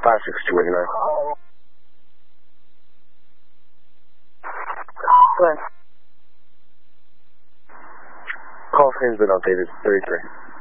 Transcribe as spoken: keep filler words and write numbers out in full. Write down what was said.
five six two eight nine. Good. Call sign has been updated. thirty-three.